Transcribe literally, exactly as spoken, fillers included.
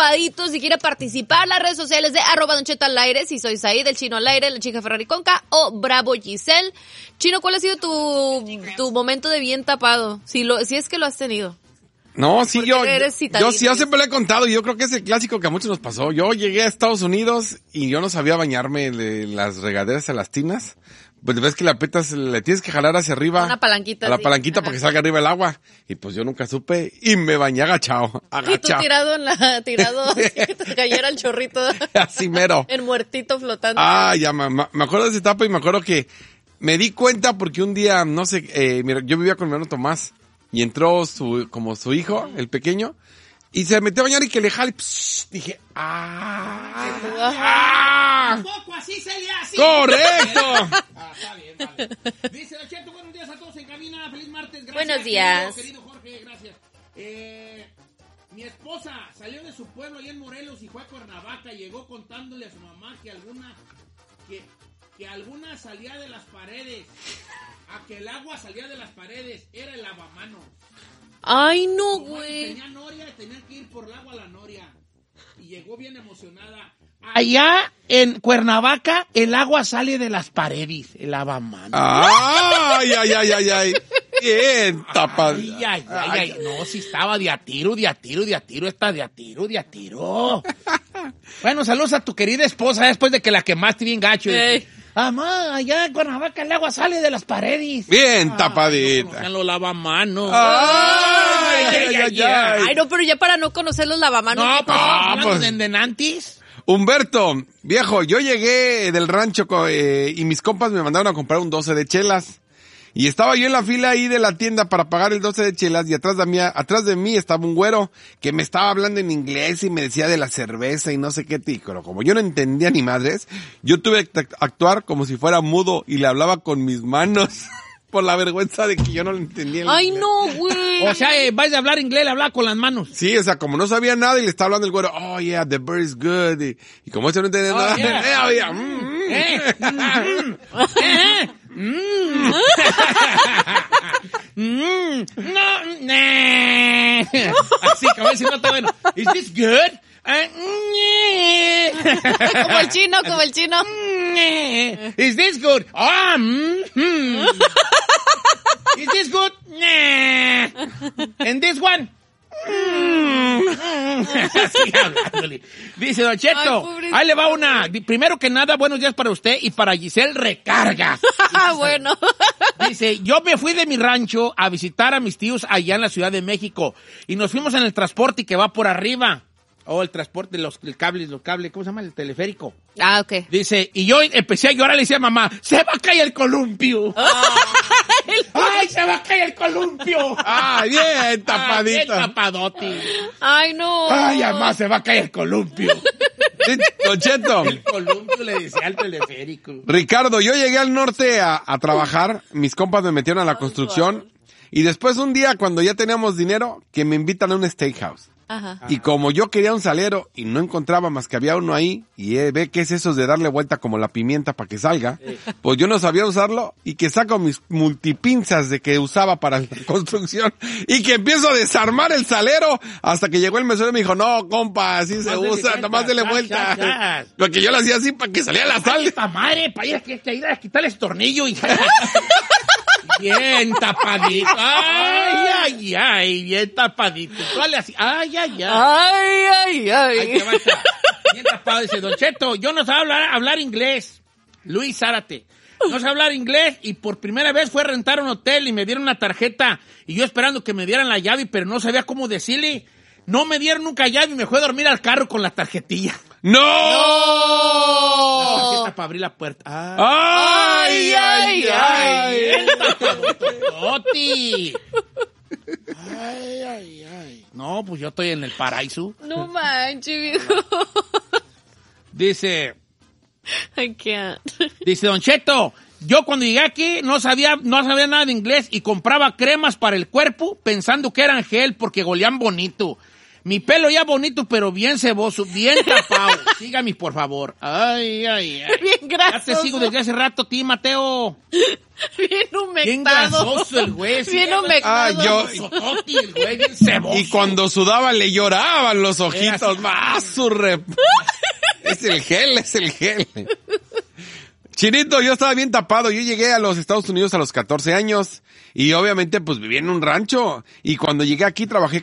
Tapaditos. Si quiere participar, las redes sociales de arroba Don Cheto al aire. Si soy Said, el Chino al aire, la chica Ferrari Conca o Bravo Giselle. Chino, ¿cuál ha sido tu, tu momento de bien tapado? Si, lo, si es que lo has tenido. No, sí, yo, yo, sí, yo siempre le lo he contado y yo creo que es el clásico que a muchos nos pasó. Yo llegué a Estados Unidos y yo no sabía bañarme de las regaderas a las tinas. Pues ves que la apretas, le tienes que jalar hacia arriba. Una palanquita. A la sí. palanquita para que salga arriba el agua. Y pues yo nunca supe y me bañé agachado. agachado. Y tú tirado en la, tirado así que te cayera el chorrito. Así mero. El muertito flotando. Ah, ya, me, me acuerdo de esa etapa y me acuerdo que me di cuenta porque un día, no sé, eh, mira, yo vivía con mi hermano Tomás y entró su, como su hijo, el pequeño, y se metió a bañar y que le jale, psh, dije, ¡ah! ¡Ah! Poco así se le hace. ¡Correcto! Ah, está bien, vale. Dice Don Cheto, buenos días a todos en cabina, feliz martes, gracias. Buenos días. Querido, querido Jorge, gracias. Eh, mi esposa salió de su pueblo allá en Morelos y fue a Cuernavaca, llegó contándole a su mamá que alguna, que, que alguna salía de las paredes, a que el agua salía de las paredes, era el lavamanos. Ay, no, Como güey. tenía noria, tenía que ir por el agua a la noria. Y llegó bien emocionada. Allá en Cuernavaca, el agua sale de las paredes, el lavamanos. ¡Ay, ay, ay, ay, ay! Bien, tapado. Ay, ay, ay, ay, no, si estaba de a tiro, de a tiro, de a tiro, está de a tiro, de a tiro. Bueno, saludos a tu querida esposa después de que la quemaste bien gacho. Ey. Amá, allá en Cuernavaca el agua sale de las paredes. Bien tapadita. No, no, los lavamanos. Ay, ay, ay, ay. Ay, no, pero ya para no conocer los lavamanos. No, ¿qué pues, tal? Ah, hablando pues. de Nantis. Humberto, viejo, yo llegué del rancho co- eh, y mis compas me mandaron a comprar un doce de chelas. Y estaba yo en la fila ahí de la tienda para pagar el doce de chelas y atrás de mí, atrás de mí estaba un güero que me estaba hablando en inglés y me decía de la cerveza y no sé qué tícaro. Como yo no entendía ni madres, yo tuve que actuar como si fuera mudo y le hablaba con mis manos por la vergüenza de que yo no lo entendía. el Ay, inglés. no, güey. O sea, eh, vais a hablar inglés, le hablaba con las manos. Sí, o sea, como no sabía nada y le estaba hablando el güero, oh yeah, the bird is good. Y, y como eso no entendía Oh, nada, yeah. eh, oye, mm, mm. Eh, mm, eh, mm. Mm, no, nah. Así, como si no está bueno. Is this good? Uh, Como el chino, como el chino. Is this good? Ah, mm, mm. Is this good? Nah. And this one? Mm. Así hablándole. Dice Don Cheto, Ay, pobrecito. ahí le va una. Primero que nada, buenos días para usted y para Giselle Recarga. Ah, bueno. Dice, yo me fui de mi rancho a visitar a mis tíos allá en la Ciudad de México y nos fuimos en el transporte que va por arriba. O oh, el transporte, los el cables, los cables, ¿cómo se llama? El teleférico. Ah, ok. Dice, y yo empecé a llorar, le decía a mamá, se va a caer el columpio. ¡Ay, se va a caer el columpio! Ah, bien Ah, bien tapadita. tapadote. Ay, no. Ay, mamá, se va a caer el columpio. Sí, Don Cheto. El columpio le decía al teleférico. Ricardo, yo llegué al norte a, a trabajar, mis compas me metieron a la construcción y después un día cuando ya teníamos dinero que me invitan a un steakhouse. Ajá. Y como yo quería un salero y no encontraba más que había uno ahí, y eh, ve que es eso de darle vuelta como la pimienta para que salga, pues yo no sabía usarlo y que saco mis multipinzas de que usaba para la construcción y que empiezo a desarmar el salero hasta que llegó el mesero y me dijo, no, compa, así se Más dele usa, vuelta, nomás dele chas, vuelta. chas, chas. Porque yo lo hacía así para que saliera la sal. ¡Esta madre! Para ir a, que- que ir a quitarle ese tornillo y... Bien tapadito. Ay, ay, ay, bien tapadito. Dale así. Ay, ay, ay. Ay, ay, Ay, ay. qué bacha. Bien tapado. Dice, Don Cheto, yo no sé hablar, hablar inglés. Luis Zárate. No sé hablar inglés y por primera vez fue a rentar un hotel y me dieron una tarjeta y yo esperando que me dieran la llave, pero no sabía cómo decirle. No me dieron nunca llave y me fue a dormir al carro con la tarjetilla. ¡No! La tarjeta para abrir la puerta. Ah. ¡Ay, ay, ay! Bien tapadotototi. Ay, ay, ay. No, pues yo estoy en el paraíso. No manches, viejo. Dice, I can't. dice Don Cheto, yo cuando llegué aquí no sabía, no sabía nada de inglés y compraba cremas para el cuerpo pensando que eran gel porque golían bonito. Mi pelo ya bonito, pero bien ceboso, bien tapado. Sígame, por favor. Ay, ay, ay. Bien grasoso. Ya te sigo desde hace rato a ti, Mateo. Bien humectado. Bien grasoso el güey. Bien sí, humectado. Ah, yo- Sototi, el güey, bien ceboso. Y cuando sudaba le lloraban los Era ojitos. así. Más su rep. Es el gel, es el gel. Chinito, yo estaba bien tapado. Yo llegué a los Estados Unidos a los catorce años y obviamente pues viví en un rancho. Y cuando llegué aquí trabajé